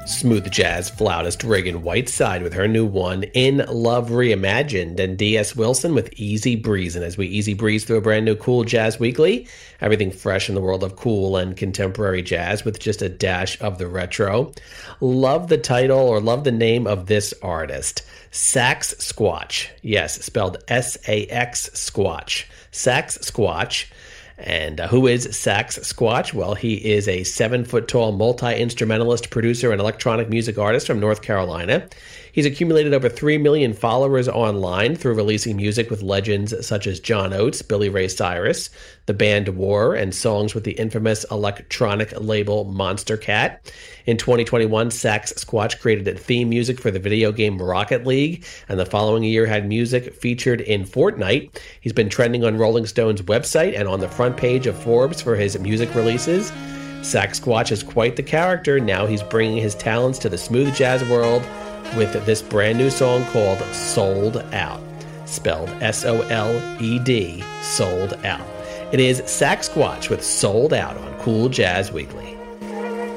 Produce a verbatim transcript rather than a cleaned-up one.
Smooth jazz flautist Reagan Whiteside with her new one, In Love Reimagined, and D S. Wilson with Easy Breeze. And as we easy breeze through a brand new Cool Jazz Weekly, everything fresh in the world of cool and contemporary jazz with just a dash of the retro. Love the title or love the name of this artist, Sax Squatch. Yes, spelled S A X Squatch. Sax Squatch. And uh, who is Sax Squatch? Well, he is a seven-foot-tall multi-instrumentalist, producer, and electronic music artist from North Carolina. He's accumulated over three million followers online through releasing music with legends such as John Oates, Billy Ray Cyrus, the band War, and songs with the infamous electronic label Monster Cat. In twenty twenty-one, Sax Squatch created theme music for the video game Rocket League, and the following year had music featured in Fortnite. He's been trending on Rolling Stone's website and on the front page of Forbes for his music releases. Sax Squatch is quite the character. Now he's bringing his talents to the smooth jazz world with this brand new song called Sold Out, spelled S O L E D, Sold Out. It is Sax Squatch with Sold Out on Cool Jazz Weekly.